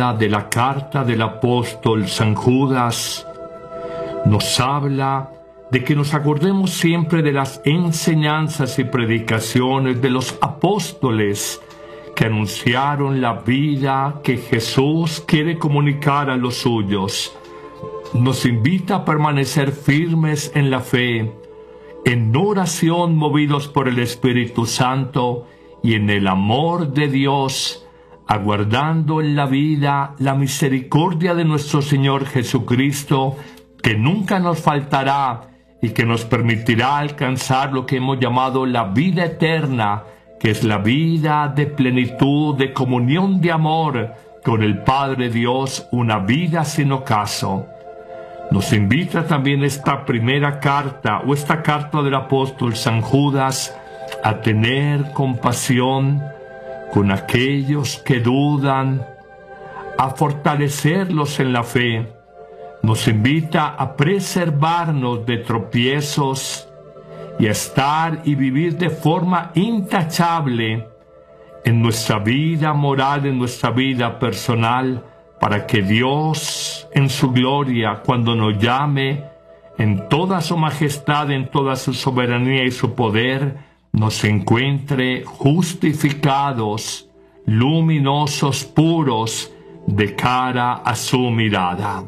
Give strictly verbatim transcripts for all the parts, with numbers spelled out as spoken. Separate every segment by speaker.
Speaker 1: lectura de la carta del apóstol San Judas nos habla de que nos acordemos siempre de las enseñanzas y predicaciones de los apóstoles que anunciaron la vida que Jesús quiere comunicar a los suyos. Nos invita a permanecer firmes en la fe, en oración movidos por el Espíritu Santo y en el amor de Dios, aguardando en la vida la misericordia de nuestro Señor Jesucristo, que nunca nos faltará y que nos permitirá alcanzar lo que hemos llamado la vida eterna, que es la vida de plenitud, de comunión de amor con el Padre Dios, una vida sin ocaso. Nos invita también esta primera carta, o esta carta del apóstol San Judas, a tener compasión con aquellos que dudan, a fortalecerlos en la fe. Nos invita a preservarnos de tropiezos y a estar y vivir de forma intachable en nuestra vida moral, en nuestra vida personal, para que Dios, en su gloria, cuando nos llame, en toda su majestad, en toda su soberanía y su poder, nos encuentre justificados, luminosos, puros, de cara a su mirada.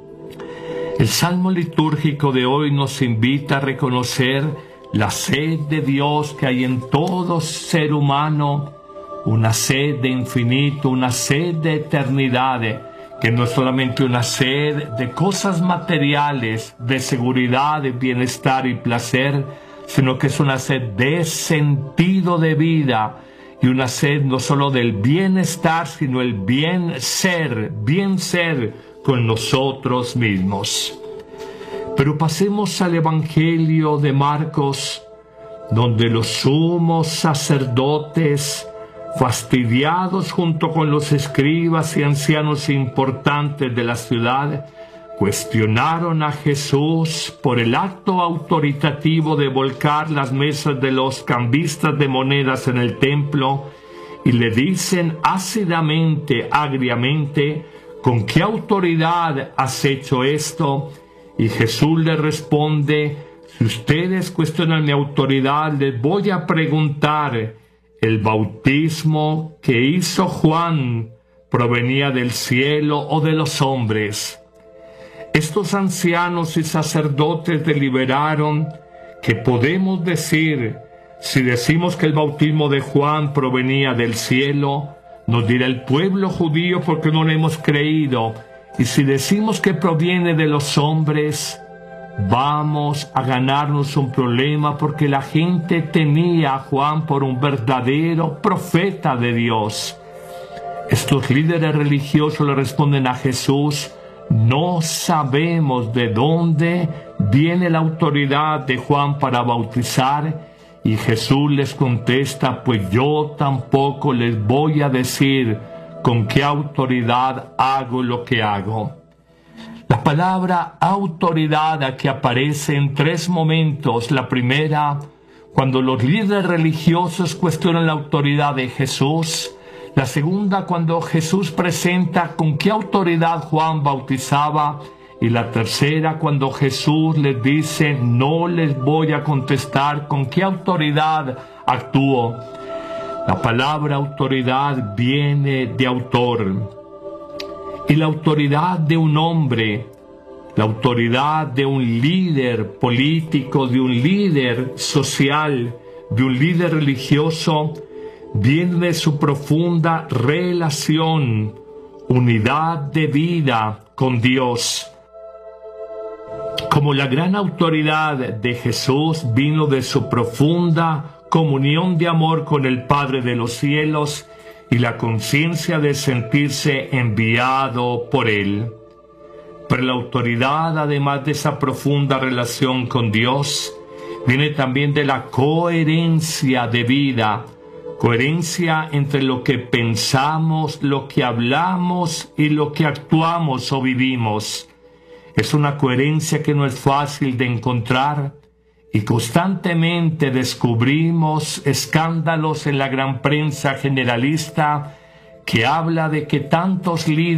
Speaker 1: El salmo litúrgico de hoy nos invita a reconocer la sed de Dios que hay en todo ser humano, una sed de infinito, una sed de eternidad, que no es solamente una sed de cosas materiales, de seguridad, de bienestar y placer, sino que es una sed de sentido de vida y una sed no solo del bienestar, sino el bien ser, bien ser con nosotros mismos. Pero pasemos al Evangelio de Marcos, donde los sumos sacerdotes, fastidiados junto con los escribas y ancianos importantes de la ciudad, cuestionaron a Jesús por el acto autoritativo de volcar las mesas de los cambistas de monedas en el templo y le dicen ácidamente, agriamente, ¿con qué autoridad has hecho esto? Y Jesús le responde, si ustedes cuestionan mi autoridad, les voy a preguntar, ¿el bautismo que hizo Juan provenía del cielo o de los hombres? Estos ancianos y sacerdotes deliberaron que podemos decir, si decimos que el bautismo de Juan provenía del cielo, nos dirá el pueblo judío porque no le hemos creído, y si decimos que proviene de los hombres, vamos a ganarnos un problema porque la gente tenía a Juan por un verdadero profeta de Dios. Estos líderes religiosos le responden a Jesús, no sabemos de dónde viene la autoridad de Juan para bautizar. Y Jesús les contesta, pues yo tampoco les voy a decir con qué autoridad hago lo que hago. La palabra autoridad aquí aparece en tres momentos. La primera, cuando los líderes religiosos cuestionan la autoridad de Jesús. La segunda, cuando Jesús presenta con qué autoridad Juan bautizaba. Y la tercera, cuando Jesús les dice, no les voy a contestar con qué autoridad actúo. La palabra autoridad viene de autor. Y la autoridad de un hombre, la autoridad de un líder político, de un líder social, de un líder religioso, viene de su profunda relación, unidad de vida con Dios. Como la gran autoridad de Jesús vino de su profunda comunión de amor con el Padre de los cielos y la conciencia de sentirse enviado por Él. Pero la autoridad, además de esa profunda relación con Dios, viene también de la coherencia de vida, coherencia entre lo que pensamos, lo que hablamos y lo que actuamos o vivimos. Es una coherencia que no es fácil de encontrar y constantemente descubrimos escándalos en la gran prensa generalista que habla de que tantos líderes